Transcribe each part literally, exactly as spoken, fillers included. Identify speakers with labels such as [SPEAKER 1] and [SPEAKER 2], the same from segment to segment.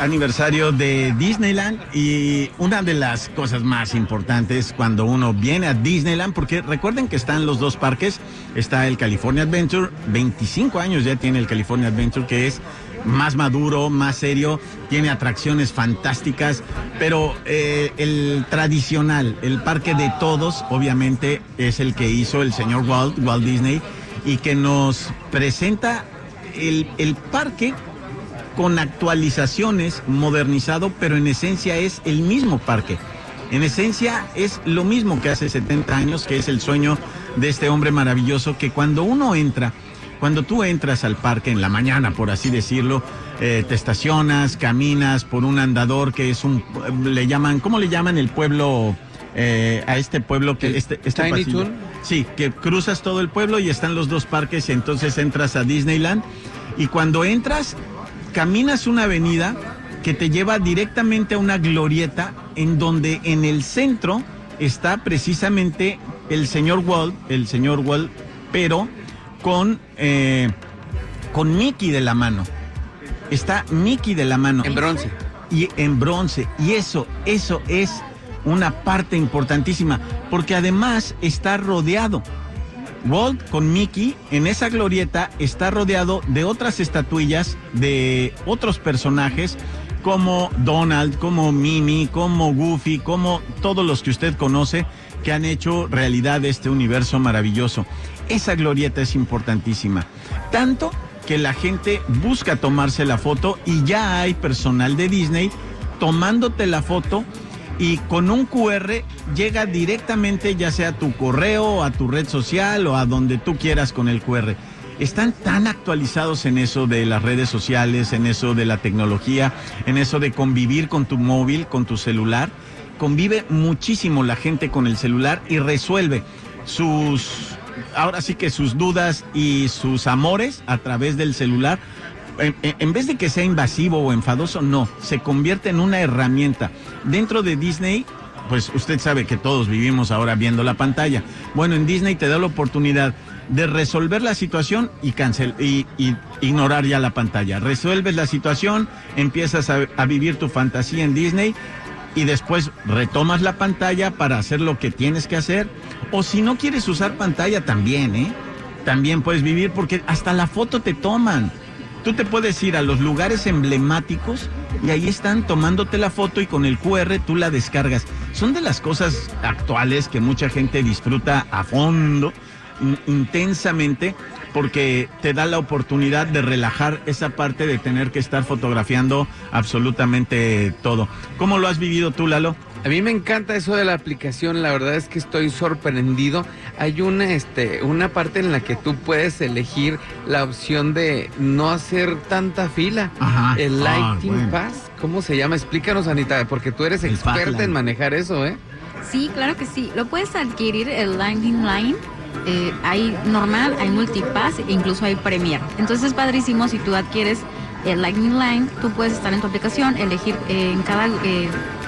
[SPEAKER 1] aniversario de Disneyland y una de las cosas más importantes cuando uno viene a Disneyland, porque recuerden que están los dos parques, está el California Adventure, veinticinco años ya tiene el California Adventure, que es más maduro, más serio, tiene atracciones fantásticas, pero eh, el tradicional, el parque de todos, obviamente, es el que hizo el señor Walt, Walt Disney, y que nos presenta el, el parque con actualizaciones, modernizado, pero en esencia es el mismo parque. En esencia es lo mismo que hace setenta años, que es el sueño de este hombre maravilloso, que cuando uno entra, cuando tú entras al parque en la mañana, por así decirlo, eh, te estacionas, caminas por un andador que es un, le llaman, ¿cómo le llaman el pueblo, eh, a este pueblo que este, este
[SPEAKER 2] Tiny
[SPEAKER 1] pasillo?
[SPEAKER 2] Toon.
[SPEAKER 1] Sí, que cruzas todo el pueblo y están los dos parques y entonces entras a Disneyland y cuando entras, caminas una avenida que te lleva directamente a una glorieta en donde en el centro está precisamente el señor Walt, el señor Walt, pero con, eh, con Mickey de la mano. Está Mickey de la mano.
[SPEAKER 2] En bronce.
[SPEAKER 1] Y en bronce. Y eso, eso es una parte importantísima, porque además está rodeado. Walt con Mickey en esa glorieta está rodeado de otras estatuillas de otros personajes como Donald, como Minnie, como Goofy, como todos los que usted conoce que han hecho realidad este universo maravilloso. Esa glorieta es importantísima, tanto que la gente busca tomarse la foto y ya hay personal de Disney tomándote la foto y con un cu erre llega directamente ya sea a tu correo, a tu red social o a donde tú quieras con el cu erre. Están tan actualizados en eso de las redes sociales, en eso de la tecnología, en eso de convivir con tu móvil, con tu celular. Convive muchísimo la gente con el celular y resuelve sus, ahora sí que sus dudas y sus amores a través del celular. En, en vez de que sea invasivo o enfadoso, no, se convierte en una herramienta. Dentro de Disney, pues usted sabe que todos vivimos ahora viendo la pantalla. Bueno, en Disney te da la oportunidad de resolver la situación y cancel y, y ignorar ya la pantalla. Resuelves la situación, empiezas a, a vivir tu fantasía en Disney y después retomas la pantalla para hacer lo que tienes que hacer. O si no quieres usar pantalla también, ¿eh? También puedes vivir porque hasta la foto te toman. Tú te puedes ir a los lugares emblemáticos y ahí están tomándote la foto y con el cu erre tú la descargas. Son de las cosas actuales que mucha gente disfruta a fondo, in- intensamente, porque te da la oportunidad de relajar esa parte de tener que estar fotografiando absolutamente todo. ¿Cómo lo has vivido tú, Lalo?
[SPEAKER 2] A mí me encanta eso de la aplicación, la verdad es que estoy sorprendido. Hay una, este, una parte en la que tú puedes elegir la opción de no hacer tanta fila.
[SPEAKER 1] Ajá.
[SPEAKER 2] El
[SPEAKER 1] Ah,
[SPEAKER 2] Lighting
[SPEAKER 1] bueno.
[SPEAKER 2] Pass, ¿cómo se llama? Explícanos, Anita, porque tú eres
[SPEAKER 1] El
[SPEAKER 2] experta
[SPEAKER 1] Fatline.
[SPEAKER 2] en manejar eso, ¿eh?
[SPEAKER 3] Sí, claro que sí. Lo puedes adquirir el Lightning Line. Eh, hay normal, hay multipass e incluso hay Premier. Entonces es padrísimo si tú adquieres el Lightning Line, tú puedes estar en tu aplicación, elegir eh, en cada eh,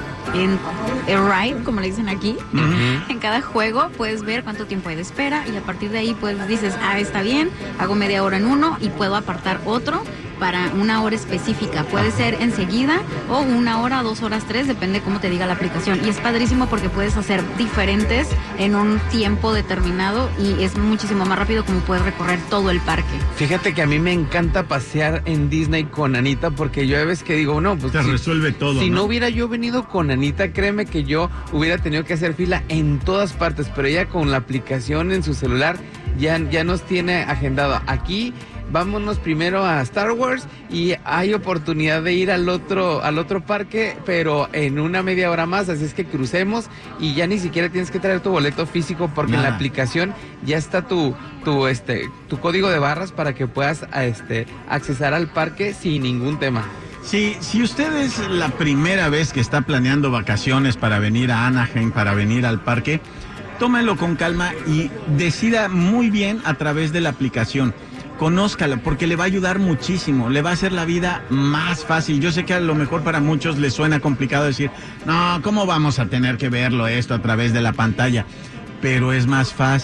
[SPEAKER 3] en el ride, como le dicen aquí,
[SPEAKER 1] Uh-huh.
[SPEAKER 3] en cada juego puedes ver cuánto tiempo hay de espera y a partir de ahí pues dices, ah, está bien, hago media hora en uno y puedo apartar otro para una hora específica. Puede ser enseguida o una hora, dos horas, tres, depende cómo te diga la aplicación. Y es padrísimo porque puedes hacer diferentes en un tiempo determinado y es muchísimo más rápido como puedes recorrer todo el parque.
[SPEAKER 2] Fíjate que a mí me encanta pasear en Disney con Anita porque yo a veces que digo, no, pues
[SPEAKER 1] Te
[SPEAKER 2] si,
[SPEAKER 1] resuelve todo,
[SPEAKER 2] si no
[SPEAKER 1] ¿no?
[SPEAKER 2] hubiera yo venido con Anita, créeme que yo hubiera tenido que hacer fila en todas partes, pero ella con la aplicación en su celular ya, ya nos tiene agendado. Aquí vámonos primero a Star Wars y hay oportunidad de ir al otro, al otro parque, pero en una media hora más, así es que crucemos y ya ni siquiera tienes que traer tu boleto físico porque
[SPEAKER 1] Nada.
[SPEAKER 2] en la aplicación ya está tu, tu, este, tu código de barras para que puedas este, accesar al parque sin ningún tema.
[SPEAKER 1] Si, si usted es la primera vez que está planeando vacaciones para venir a Anaheim, para venir al parque, tómelo con calma y decida muy bien a través de la aplicación. Conózcala, porque le va a ayudar muchísimo, le va a hacer la vida más fácil. Yo sé que a lo mejor para muchos les suena complicado decir, no, ¿cómo vamos a tener que verlo esto a través de la pantalla? Pero es más fácil.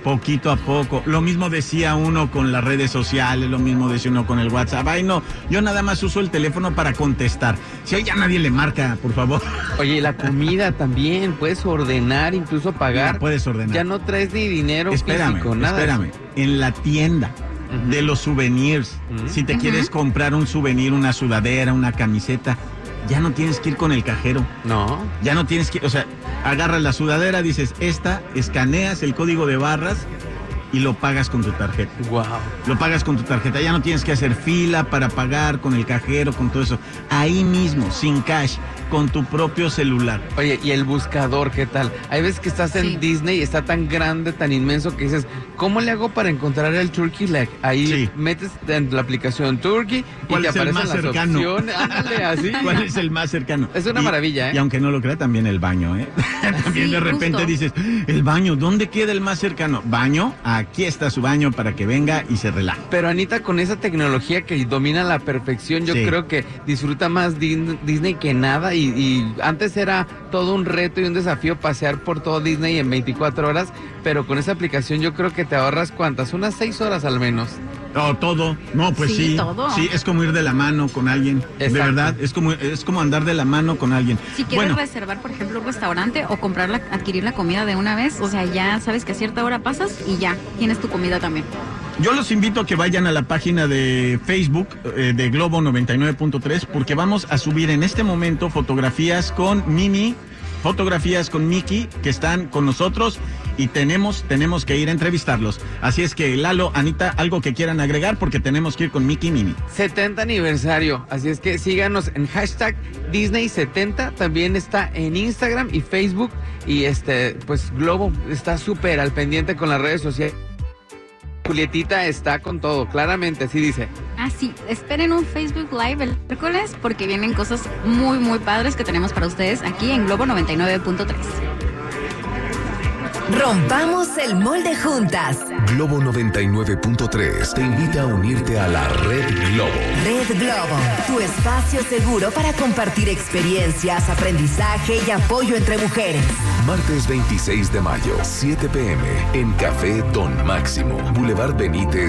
[SPEAKER 1] Poquito a poco. Lo mismo decía uno con las redes sociales, lo mismo decía uno con el WhatsApp. Ay, no, yo nada más uso el teléfono para contestar. Si hoy ya nadie le marca, por favor.
[SPEAKER 2] Oye, la comida también, puedes ordenar, incluso pagar.
[SPEAKER 1] Ya puedes ordenar.
[SPEAKER 2] Ya no traes ni dinero
[SPEAKER 1] espérame,
[SPEAKER 2] físico, nada.
[SPEAKER 1] Espérame, en la tienda uh-huh. de los souvenirs, uh-huh. si te uh-huh. quieres comprar un souvenir, una sudadera, una camiseta, ya no tienes que ir con el cajero.
[SPEAKER 2] No.
[SPEAKER 1] Ya no tienes que, o sea, agarras la sudadera, dices, esta, escaneas el código de barras y lo pagas con tu tarjeta.
[SPEAKER 2] Wow.
[SPEAKER 1] Lo pagas con tu tarjeta. Ya no tienes que hacer fila para pagar con el cajero, con todo eso. Ahí mismo, sin cash, con tu propio celular.
[SPEAKER 2] Oye, ¿y el buscador qué tal? Hay veces que estás en sí. Disney y está tan grande, tan inmenso que dices, ¿cómo le hago para encontrar el Turkey Leg? Ahí sí. metes en la aplicación Turkey y te aparecen las
[SPEAKER 1] cercano?
[SPEAKER 2] opciones. Ándale, así.
[SPEAKER 1] ¿Cuál es el más cercano?
[SPEAKER 2] Es una
[SPEAKER 1] y,
[SPEAKER 2] maravilla, ¿eh?
[SPEAKER 1] Y aunque no lo crea, también el baño, ¿eh? También sí, de repente justo. Dices, el baño, ¿dónde queda el más cercano? Baño, aquí está su baño para que venga y se relaje.
[SPEAKER 2] Pero Anita, con esa tecnología que domina a la perfección, yo sí. creo que disfruta más Disney que nada y, y antes era todo un reto y un desafío pasear por todo Disney en veinticuatro horas, pero con esa aplicación yo creo que te ahorras ¿cuántas? Unas seis horas al menos.
[SPEAKER 1] No, todo. No, pues sí. Sí,
[SPEAKER 3] todo.
[SPEAKER 1] Sí, es como ir de la mano con alguien. Exacto. De verdad, es como es como andar de la mano con alguien.
[SPEAKER 3] Si quieres bueno. reservar, por ejemplo, un restaurante o comprar la, adquirir la comida de una vez, o sea, ya sabes que a cierta hora pasas y ya tienes tu comida también.
[SPEAKER 1] Yo los invito a que vayan a la página de Facebook eh, de Globo noventa y nueve punto tres porque vamos a subir en este momento fotografías con Mimi, fotografías con Mickey que están con nosotros y tenemos, tenemos que ir a entrevistarlos. Así es que Lalo, Anita, algo que quieran agregar porque tenemos que ir con Mickey y Mimi.
[SPEAKER 2] setenta aniversario, así es que síganos en hashtag Disney setenta, también está en Instagram y Facebook y este, pues Globo está súper al pendiente con las redes sociales. Julietita está con todo, claramente, así dice.
[SPEAKER 3] Ah, sí, esperen un Facebook Live el miércoles porque vienen cosas muy, muy padres que tenemos para ustedes aquí en Globo noventa y nueve punto tres.
[SPEAKER 4] Rompamos el molde juntas.
[SPEAKER 5] Globo noventa y nueve punto tres te invita a unirte a la Red Globo.
[SPEAKER 4] Red Globo, tu espacio seguro para compartir experiencias, aprendizaje y apoyo entre mujeres.
[SPEAKER 5] Martes veintiséis de mayo, siete p m en Café Don Máximo, Boulevard Benítez.